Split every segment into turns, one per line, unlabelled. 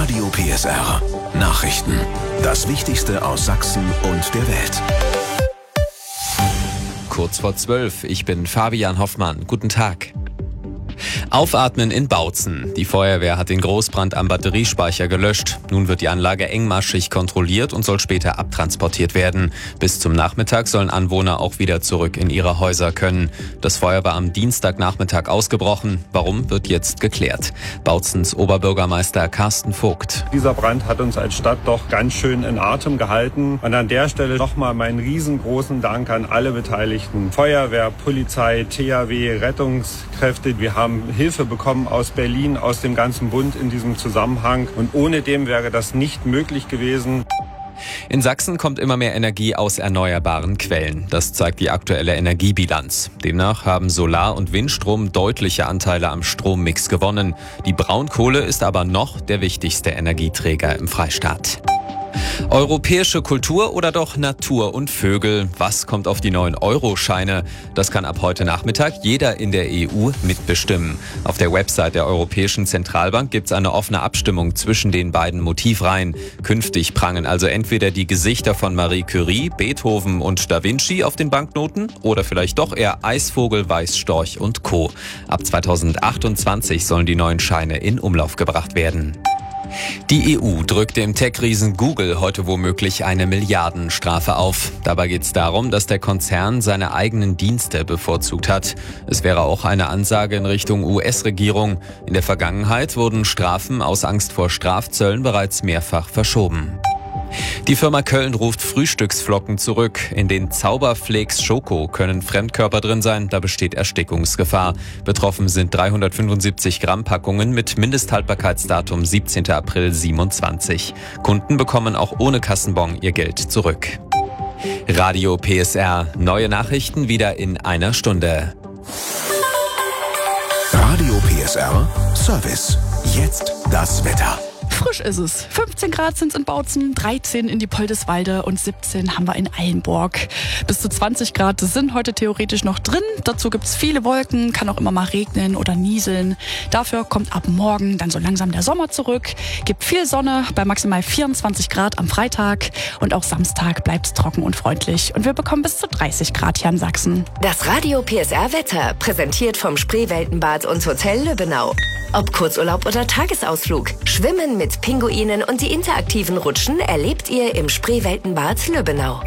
Radio PSR Nachrichten. Das Wichtigste aus Sachsen und der Welt.
Kurz vor 12, ich bin Fabian Hoffmann. Guten Tag. Aufatmen in Bautzen. Die Feuerwehr hat den Großbrand am Batteriespeicher gelöscht. Nun wird die Anlage engmaschig kontrolliert und soll später abtransportiert werden. Bis zum Nachmittag sollen Anwohner auch wieder zurück in ihre Häuser können. Das Feuer war am Dienstagnachmittag ausgebrochen. Warum, wird jetzt geklärt. Bautzens Oberbürgermeister Carsten Vogt.
Dieser Brand hat uns als Stadt doch ganz schön in Atem gehalten. Und an der Stelle nochmal meinen riesengroßen Dank an alle Beteiligten. Feuerwehr, Polizei, THW, Rettungskräfte. Wir haben Hilfe bekommen aus Berlin, aus dem ganzen Bund in diesem Zusammenhang. Und ohne dem wäre das nicht möglich gewesen.
In Sachsen kommt immer mehr Energie aus erneuerbaren Quellen. Das zeigt die aktuelle Energiebilanz. Demnach haben Solar- und Windstrom deutliche Anteile am Strommix gewonnen. Die Braunkohle ist aber noch der wichtigste Energieträger im Freistaat. Europäische Kultur oder doch Natur und Vögel? Was kommt auf die neuen Euro-Scheine? Das kann ab heute Nachmittag jeder in der EU mitbestimmen. Auf der Website der Europäischen Zentralbank gibt es eine offene Abstimmung zwischen den beiden Motivreihen. Künftig prangen also entweder die Gesichter von Marie Curie, Beethoven und Da Vinci auf den Banknoten oder vielleicht doch eher Eisvogel, Weißstorch und Co. Ab 2028 sollen die neuen Scheine in Umlauf gebracht werden. Die EU drückt dem Tech-Riesen Google heute womöglich eine Milliardenstrafe auf. Dabei geht es darum, dass der Konzern seine eigenen Dienste bevorzugt hat. Es wäre auch eine Ansage in Richtung US-Regierung. In der Vergangenheit wurden Strafen aus Angst vor Strafzöllen bereits mehrfach verschoben. Die Firma Köln ruft Frühstücksflocken zurück. In den Zauberflakes Schoko können Fremdkörper drin sein, da besteht Erstickungsgefahr. Betroffen sind 375 Gramm Packungen mit Mindesthaltbarkeitsdatum 17. April 27. Kunden bekommen auch ohne Kassenbon ihr Geld zurück. Radio PSR. Neue Nachrichten wieder in einer Stunde.
Radio PSR Service. Jetzt das Wetter.
Frisch ist es. 15 Grad sind es in Bautzen, 13 in Diepoldeswalde und 17 haben wir in Eilenburg. Bis zu 20 Grad sind heute theoretisch noch drin. Dazu gibt es viele Wolken, kann auch immer mal regnen oder nieseln. Dafür kommt ab morgen dann so langsam der Sommer zurück. Gibt viel Sonne bei maximal 24 Grad am Freitag. Und auch Samstag bleibt es trocken und freundlich. Und wir bekommen bis zu 30 Grad hier in Sachsen.
Das Radio PSR Wetter, präsentiert vom Spreeweltenbad und Hotel Lübbenau. Ob Kurzurlaub oder Tagesausflug, Schwimmen mit Pinguinen und die interaktiven Rutschen erlebt ihr im Spreeweltenbad Lübbenau.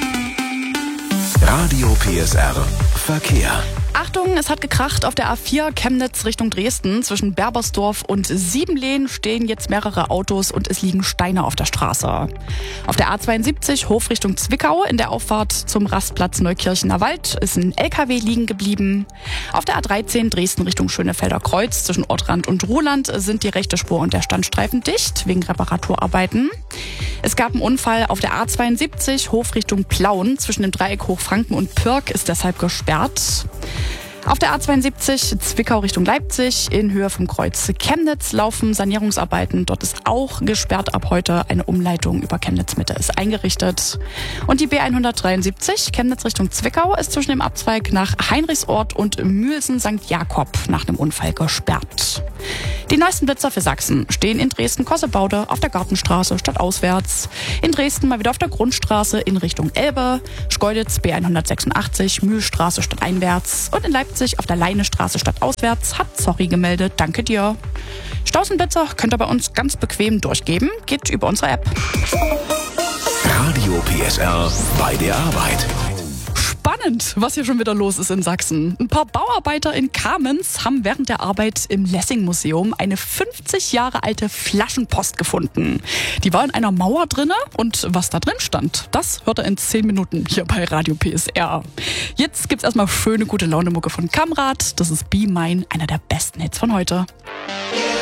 Radio PSR Verkehr.
Achtung, es hat gekracht auf der A4 Chemnitz Richtung Dresden. Zwischen Berbersdorf und Siebenlehn stehen jetzt mehrere Autos und es liegen Steine auf der Straße. Auf der A72 Hof Richtung Zwickau in der Auffahrt zum Rastplatz Neukirchener Wald ist ein LKW liegen geblieben. Auf der A13 Dresden Richtung Schönefelder Kreuz zwischen Ortrand und Ruhland sind die rechte Spur und der Standstreifen dicht wegen Reparaturarbeiten. Es gab einen Unfall auf der A72 Hof Richtung Plauen zwischen dem Dreieck Hochfranken und Pirk ist deshalb gesperrt. Auf der A72 Zwickau Richtung Leipzig in Höhe vom Kreuz Chemnitz laufen Sanierungsarbeiten. Dort ist auch gesperrt ab heute. Eine Umleitung über Chemnitz Mitte ist eingerichtet. Und die B173 Chemnitz Richtung Zwickau ist zwischen dem Abzweig nach Heinrichsort und Mühlsen St. Jakob nach einem Unfall gesperrt. Die neuesten Blitzer für Sachsen stehen in Dresden-Kossebaude auf der Gartenstraße stadtauswärts. In Dresden mal wieder auf der Grundstraße in Richtung Elbe. Schkeuditz B186 Mühlstraße stadteinwärts. Und in Leipzig auf der Leinestraße stadtauswärts hat Sorry gemeldet. Danke dir. Stausenblitzer könnt ihr bei uns ganz bequem durchgeben. Geht über unsere App.
Radio PSR bei der Arbeit.
Spannend, was hier schon wieder los ist in Sachsen. Ein paar Bauarbeiter in Kamenz haben während der Arbeit im Lessing-Museum eine 50 Jahre alte Flaschenpost gefunden. Die war in einer Mauer drinne und was da drin stand, das hört ihr in 10 Minuten hier bei Radio PSR. Jetzt gibt's erstmal schöne, gute Laune-Mucke von Kamrat. Das ist Be Mine, einer der besten Hits von heute.